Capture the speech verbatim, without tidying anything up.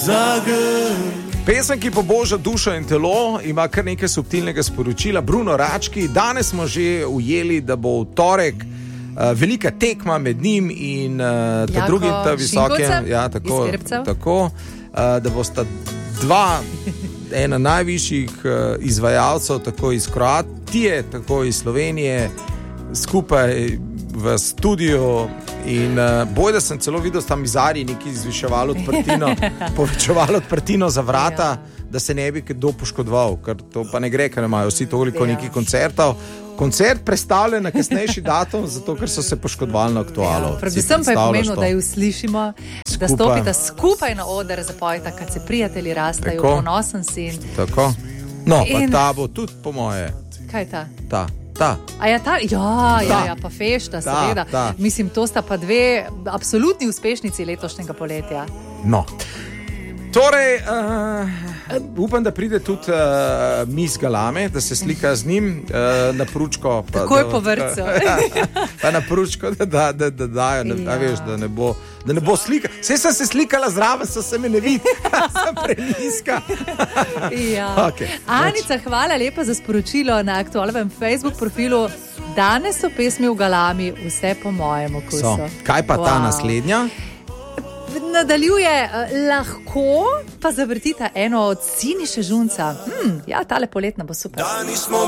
Pesem, ki poboža dušo in telo, ima kar nekaj subtilnega sporočila. Bruno Rački, danes smo že ujeli, da bo v torek uh, velika tekma med njim in uh, ta drugim, ta visokem, ja, tako, tako uh, da bosta dva, ena najvišjih uh, izvajalcev, tako iz Kroatije, tako iz Slovenije, skupaj v studiu. In uh, boj, da sem celo videl, da tam izari neki zviševalo odprtino, povečevalo odprtino za vrata, ja. Da se ne bi kdo poškodoval, ker to pa ne gre, ker imajo vsi toliko ja. Nekih koncertov. Koncert predstavlja na kasnejši datum, zato ker so se poškodovali na aktualo. Ja, predvsem pa je pomenilo, da ju slišimo, skupaj. Da stopite skupaj na oder, zapojite, kad se prijatelji rastajo, ponosen sin. Tako. No, in... pa ta bo tudi po moje. Kaj ta? Ta. Ta. A ja, ta? Ja, ja, ja, pa fešta, ta, seveda. Ta. Mislim, to sta pa dve absolutni uspešnici letošnjega poletja. No. Torej, uh, upam, da pride tudi uh, Miss Galame, da se slika z njim uh, na pručko. Pa, tako je po vrcu. Pa na pručko, da, da, da, da dajo, da, ja. da, veš, da ne bo, da ne bo slika. Vse sem se slikala zraven, so se me ne vidi, sem preniska. Ja. Okay. Anica, hvala lepa za sporočilo na aktualnem Facebook profilu. Danes so pesmi v Galami, vse po mojem okusu. So. Kaj pa wow. Ta naslednja? Nadaljuje, lahko pa zavrtita eno od Sini Šežunca. Hmm, ja, tale poletna bo super.